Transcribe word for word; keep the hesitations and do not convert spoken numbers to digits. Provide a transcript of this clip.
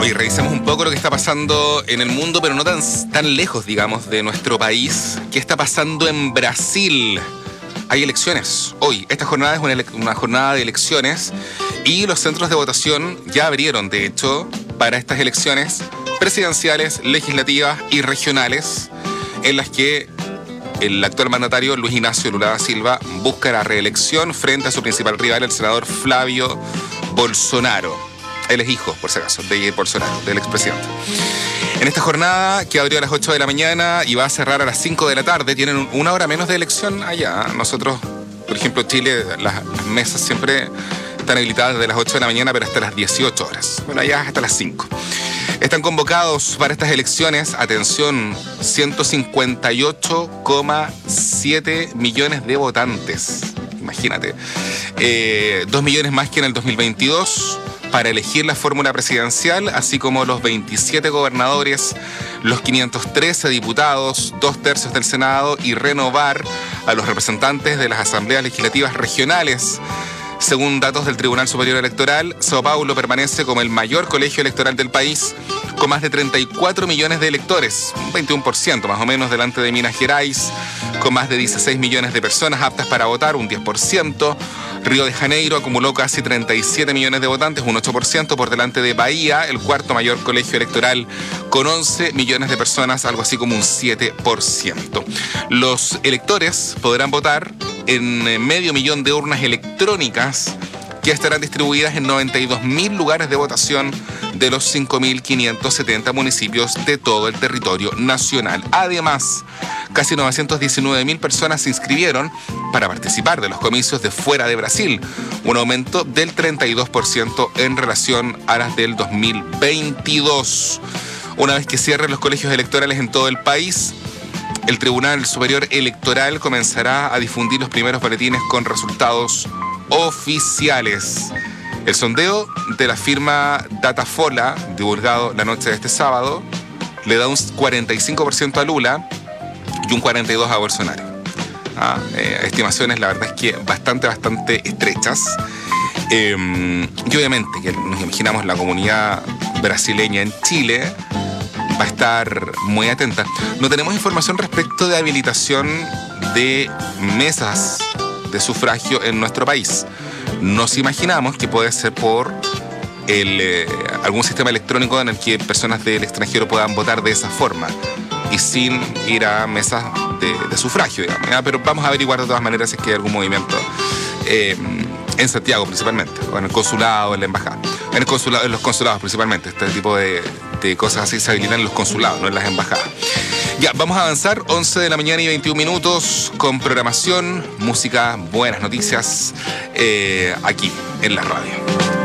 Oye, revisemos un poco lo que está pasando en el mundo, pero no tan, tan lejos, digamos, de nuestro país. ¿Qué está pasando en Brasil? Hay elecciones hoy. Esta jornada es una, ele- una jornada de elecciones y los centros de votación ya abrieron, de hecho, para estas elecciones presidenciales, legislativas y regionales, en las que el actual mandatario Luis Ignacio Lula da Silva busca la reelección frente a su principal rival, el senador Flavio Bolsonaro. Él es hijo, por si acaso, de Jair Bolsonaro, del expresidente. En esta jornada, que abrió a las ocho de la mañana y va a cerrar a las cinco de la tarde, tienen una hora menos de elección allá. Nosotros, por ejemplo, Chile, las, las mesas siempre están habilitadas desde las ocho de la mañana, pero hasta las dieciocho horas. Bueno, allá hasta las cinco. Están convocados para estas elecciones, atención, ciento cincuenta y ocho coma siete millones de votantes. Imagínate. Eh, dos millones más que en el dos mil veintidós para elegir la fórmula presidencial, así como los veintisiete gobernadores, los quinientos trece diputados, dos tercios del Senado y renovar a los representantes de las asambleas legislativas regionales. Según datos del Tribunal Superior Electoral, São Paulo permanece como el mayor colegio electoral del país, con más de treinta y cuatro millones de electores, un veintiuno por ciento más o menos, delante de Minas Gerais, con más de dieciséis millones de personas aptas para votar, un diez por ciento. Río de Janeiro acumuló casi treinta y siete millones de votantes, un ocho por ciento, por delante de Bahía, el cuarto mayor colegio electoral, con once millones de personas, algo así como un siete por ciento. Los electores podrán votar en medio millón de urnas electrónicas que estarán distribuidas en noventa y dos mil lugares de votación de los cinco mil quinientos setenta municipios de todo el territorio nacional. Además, casi novecientas diecinueve mil personas se inscribieron para participar de los comicios de fuera de Brasil, un aumento del treinta y dos por ciento en relación a las del dos mil veintidós. Una vez que cierren los colegios electorales en todo el país, el Tribunal Superior Electoral comenzará a difundir los primeros boletines con resultados oficiales. El sondeo de la firma Datafola, divulgado la noche de este sábado, le da un cuarenta y cinco por ciento a Lula y un cuarenta y dos por ciento a Bolsonaro. Ah, eh, estimaciones, la verdad es que bastante, bastante estrechas. Eh, y obviamente que nos imaginamos la comunidad brasileña en Chile va a estar muy atenta. No tenemos información respecto de habilitación de mesas de sufragio en nuestro país. Nos imaginamos que puede ser por el, eh, algún sistema electrónico en el que personas del extranjero puedan votar de esa forma y sin ir a mesas de, de sufragio, digamos, ¿ya? Pero vamos a averiguar de todas maneras si es que hay algún movimiento eh, en Santiago principalmente, o en el consulado, en la embajada. En, el consulado, en los consulados principalmente, este tipo de, de cosas así se habilitan en los consulados, no en las embajadas. Ya, vamos a avanzar, once de la mañana y veintiún minutos, con programación, música, buenas noticias, eh, aquí en la radio.